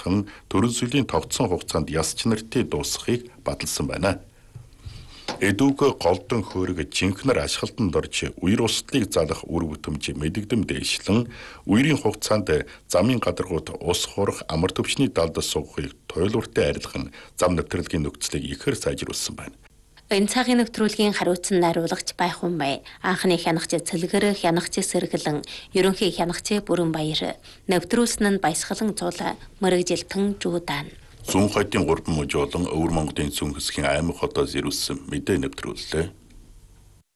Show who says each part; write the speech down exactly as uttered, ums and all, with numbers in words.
Speaker 1: айлах нь төрөл зүйлийн тогтсон хугацаанд ясч нартыг дуусгахыг баталсан байна. Эдүүг голдон хөөрөг жинхнэр ашиглалтанд орж үер услыг залах үр бүтэмж мэдэгдэм дээшлэн үерийн хугацаанд замын гадаргууд ус хурах амар төвчний далд суугахыг туйлууртай арилган зам нэвтрэлгийн нөхцөлийг ихээр сайжруулсан байна.
Speaker 2: Энэ цагийн нэвтрүүлгийн хариуцсан найруулагч Байхун бай, анхны хянагч Цэлгэр хянагч Сэргэлэн, ерөнхий хянагч Бүрэн Баяр, нэвтрүүлсэн нь Баясгалан Цуул, Мөрөгжилтэн Жуудаан.
Speaker 1: Зүүн хотын гурван мужуулан Өвөр Монголын зүүн хэсгийн аймаг хотоос ирүүлсэн мэдээ нэвтрүүллээ.